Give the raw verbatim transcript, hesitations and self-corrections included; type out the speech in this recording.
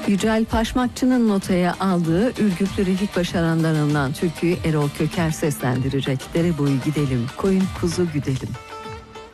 Yücel Paşmakçı'nın notaya aldığı Ürgüplü Refik Başaran'dan alınan türküyü Erol Köker seslendirecek. Dere boyu gidelim, koyun kuzu güdelim.